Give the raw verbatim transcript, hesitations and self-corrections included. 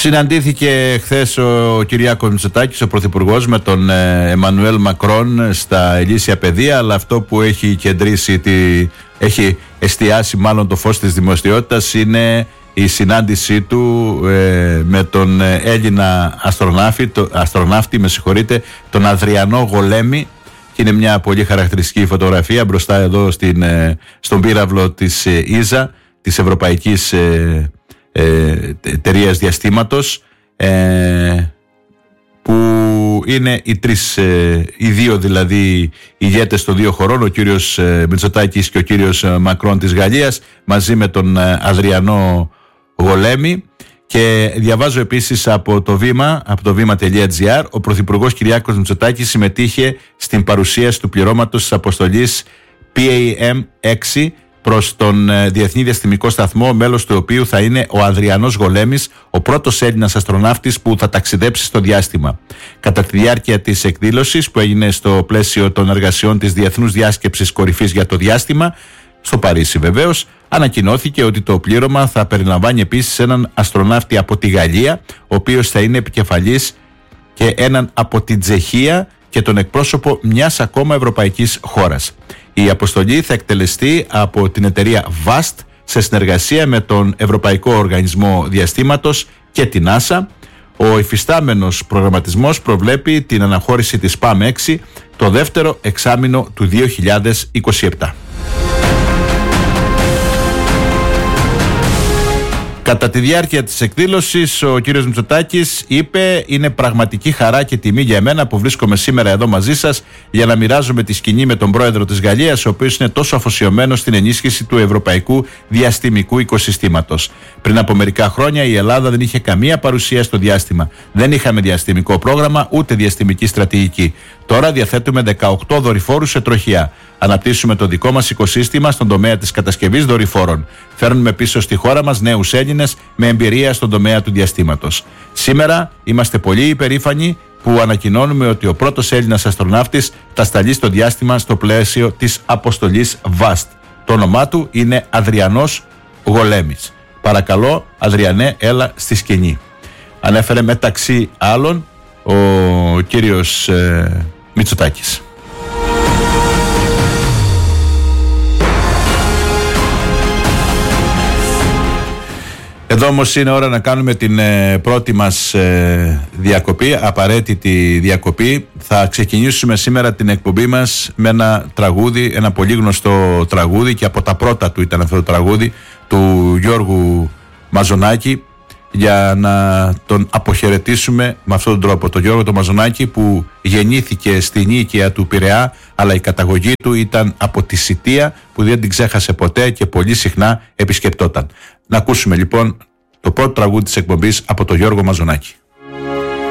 Συναντήθηκε χθες ο Κυριάκος Μητσοτάκης, ο Πρωθυπουργός, με τον Εμμανουέλ Μακρόν στα Ηλίσια Παιδεία, αλλά αυτό που έχει κεντρήσει, τη, έχει εστιάσει μάλλον το φως της δημοσιότητας είναι η συνάντησή του ε, με τον Έλληνα αστροναύτη, το, αστροναύτη με συγχωρείτε, τον Αδριανό Γολέμη, και είναι μια πολύ χαρακτηριστική φωτογραφία μπροστά εδώ στην, ε, στον πύραυλο της ε, ΙΖΑ, της Ευρωπαϊκής ε, ε, Εταιρείας Διαστήματος, ε, που είναι οι τρεις, ε, οι δύο δηλαδή ηγέτες των δύο χωρών, ο κύριος ε, Μητσοτάκης και ο κύριος ε, Μακρόν της Γαλλίας, μαζί με τον ε, Αδριανό Γολέμη. Και διαβάζω επίσης από το Βήμα, από το βήμα.gr, ο Πρωθυπουργός Κυριάκος Μητσοτάκης συμμετείχε στην παρουσίαση του πληρώματος της αποστολής πι έι εμ έξι προς τον Διεθνή Διαστημικό Σταθμό, μέλος του οποίου θα είναι ο Αδριανός Γολέμης, ο πρώτος Έλληνας αστροναύτης που θα ταξιδέψει στο διάστημα. Κατά τη διάρκεια της εκδήλωσης, που έγινε στο πλαίσιο των εργασιών της Διεθνούς Διάσκεψης Κορυφής για το Διάστημα, στο Παρίσι βεβαίως, ανακοινώθηκε ότι το πλήρωμα θα περιλαμβάνει επίσης έναν αστροναύτη από τη Γαλλία, ο οποίος θα είναι επικεφαλής, και έναν από την Τσεχία και τον εκπρόσωπο μιας ακόμα ευρωπαϊκής χώρας. Η αποστολή θα εκτελεστεί από την εταιρεία βαστ σε συνεργασία με τον Ευρωπαϊκό Οργανισμό Διαστήματος και την NASA. Ο υφιστάμενος προγραμματισμός προβλέπει την αναχώρηση της ΠΑΜ έξι το δεύτερο εξάμηνο του δύο χιλιάδες είκοσι επτά. Κατά τη διάρκεια της εκδήλωσης, ο κύριος Μητσοτάκης είπε: «Είναι πραγματική χαρά και τιμή για εμένα που βρίσκομαι σήμερα εδώ μαζί σας για να μοιράζομαι τη σκηνή με τον πρόεδρο της Γαλλίας, ο οποίος είναι τόσο αφοσιωμένος στην ενίσχυση του ευρωπαϊκού διαστημικού οικοσυστήματος. Πριν από μερικά χρόνια η Ελλάδα δεν είχε καμία παρουσία στο διάστημα. Δεν είχαμε διαστημικό πρόγραμμα ούτε διαστημική στρατηγική. Τώρα διαθέτουμε δεκαοκτώ δορυφόρους σε τροχιά. Αναπτύσσουμε το δικό μας οικοσύστημα στον τομέα της κατασκευής δορυφόρων. Φέρνουμε πίσω στη χώρα μας νέους Έλληνες με εμπειρία στον τομέα του διαστήματος. Σήμερα είμαστε πολύ υπερήφανοι που ανακοινώνουμε ότι ο πρώτος Έλληνας αστροναύτης θα σταλεί στο διάστημα στο πλαίσιο της αποστολής βαστ. Το όνομά του είναι Αδριανός Γολέμης. Παρακαλώ, Αδριανέ, έλα στη σκηνή». Ανέφερε μεταξύ άλλων ο κύριος ε, Μητσοτάκης. Εδώ όμως είναι ώρα να κάνουμε την ε, πρώτη μας ε, διακοπή, απαραίτητη διακοπή. Θα ξεκινήσουμε σήμερα την εκπομπή μας με ένα τραγούδι, ένα πολύ γνωστό τραγούδι, και από τα πρώτα του ήταν αυτό το τραγούδι, του Γιώργου Μαζονάκη, για να τον αποχαιρετήσουμε με αυτόν τον τρόπο. Τον Γιώργο τον Μαζονάκη, που γεννήθηκε στην Νίκαια του Πειραιά, αλλά η καταγωγή του ήταν από τη Σιτία, που δεν την ξέχασε ποτέ και πολύ συχνά επισκεπτόταν. Να ακούσουμε λοιπόν το πρώτο τραγούδι της εκπομπής από τον Γιώργο Μαζονάκη.